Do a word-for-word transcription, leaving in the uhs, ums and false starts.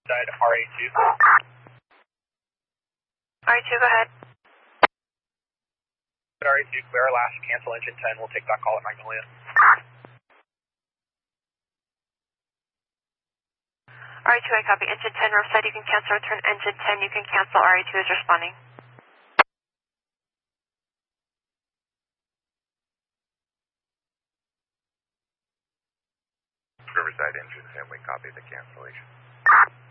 Side R A two. R A two, go ahead. R A two, clear our last, cancel engine ten, we'll take that call at Magnolia. R A two, I copy. Engine ten, Riverside, you can cancel, return engine ten, you can cancel, R A two is responding. Riverside engine ten, we copy the cancellation.